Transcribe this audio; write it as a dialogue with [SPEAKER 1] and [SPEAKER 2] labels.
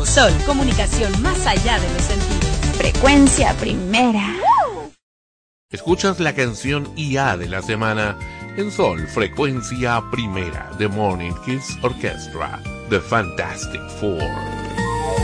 [SPEAKER 1] Sol, comunicación más allá de los sentidos.
[SPEAKER 2] Frecuencia primera.
[SPEAKER 3] Escuchas la canción IA de la semana en Sol, frecuencia primera, The Morning Kids Orchestra, The Fantastic Four.